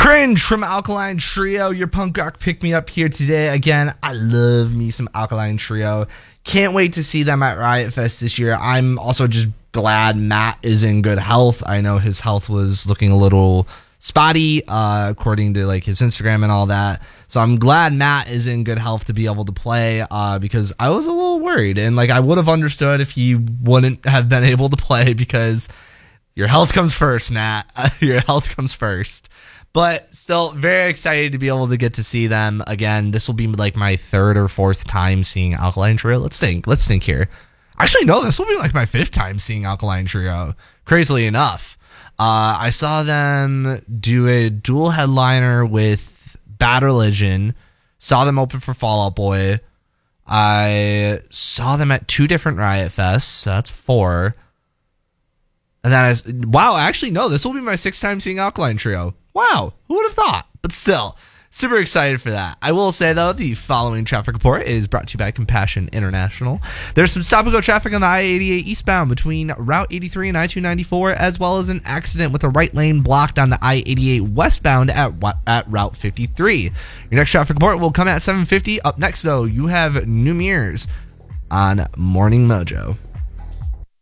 Cringe from Alkaline Trio, your punk rock pick me up here today. Again, I love me some Alkaline Trio. Can't wait to see them at Riot Fest this year. I'm also just glad Matt is in good health. I know his health was looking a little spotty, according to like his Instagram and all that. So I'm glad Matt is in good health to be able to play, because I was a little worried, and like I would have understood if he wouldn't have been able to play, because your health comes first, Matt. Your health comes first. But still very excited to be able to get to see them again. This will be like my third or fourth time seeing Alkaline Trio. Let's think here. Actually, no, this will be like my fifth time seeing Alkaline Trio, crazily enough. I saw them do a dual headliner with Bad Religion. Saw them open for Fall Out Boy. I saw them at 2 different Riot Fests. So that's 4. And then actually, no, this will be my 6th time seeing Alkaline Trio. Wow, who would have thought? But still, super excited for that. I will say, though, the following traffic report is brought to you by Compassion International. There's some stop-and-go traffic on the I-88 eastbound between Route 83 and I-294, as well as an accident with a right lane blocked on the I-88 westbound at Route 53. Your next traffic report will come at 7:50. Up next, though, you have New Mirrors on Morning Mojo.